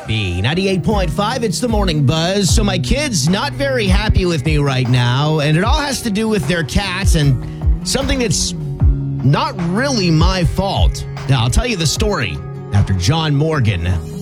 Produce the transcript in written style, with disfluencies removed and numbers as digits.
B98.5, it's the morning buzz. So my kid's not very happy with me right now, and it all has to do with their cats and something that's not really my fault. Now, I'll tell you the story after John Morgan.